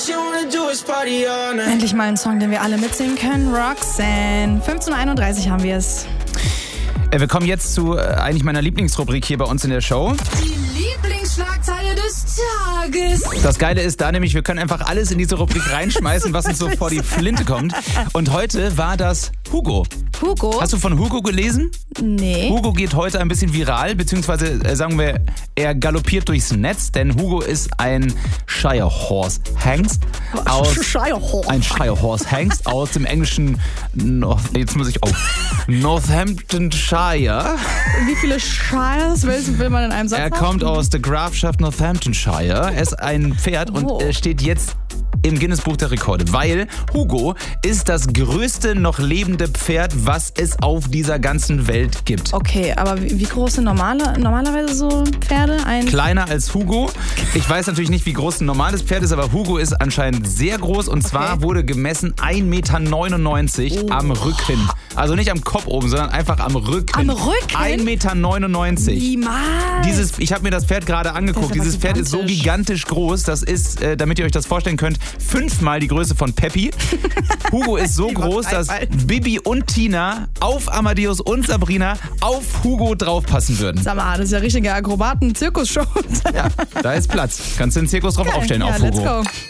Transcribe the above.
Endlich mal ein Song, den wir alle mitsingen können. Roxanne. 15:31 haben wir es. Wir kommen jetzt zu eigentlich meiner Lieblingsrubrik hier bei uns in der Show. Die Lieblingsschlagzeile des Tages. Das Geile ist da nämlich, wir können einfach alles in diese Rubrik reinschmeißen, was uns so vor die Flinte kommt. Und heute war das Hugo. Hugo? Hast du von Hugo gelesen? Nee. Hugo geht heute ein bisschen viral, beziehungsweise sagen wir, er galoppiert durchs Netz, denn Hugo ist ein Shire Horse Hengst ein Shire Horse Hengst aus dem englischen Northamptonshire. Wie viele Shires will man in einem Satz haben? Er kommt aus der Grafschaft Northamptonshire. Er ist ein Pferd und steht jetzt im Guinness-Buch der Rekorde, weil Hugo ist das größte noch lebende Pferd, was es auf dieser ganzen Welt gibt. Okay, aber wie groß sind normalerweise so Pferde? Kleiner als Hugo. Ich weiß natürlich nicht, wie groß ein normales Pferd ist, aber Hugo ist anscheinend sehr groß und zwar wurde gemessen 1,99 Meter am Rücken. Also nicht am Kopf oben, sondern einfach am Rücken. Am Rücken? 1,99 Meter. Niemals. Ich habe mir das Pferd gerade angeguckt. Dieses Pferd ist so gigantisch groß, das ist, damit ihr euch das vorstellen könnt, 5-mal die Größe von Peppi. Hugo ist so groß, dass Bibi und Tina auf Amadeus und Sabrina auf Hugo draufpassen würden. Sag mal, das ist ja richtige Akrobaten-Zirkusshow. Ja, da ist Platz. Kannst du den Zirkus drauf aufstellen auf Hugo. Let's go.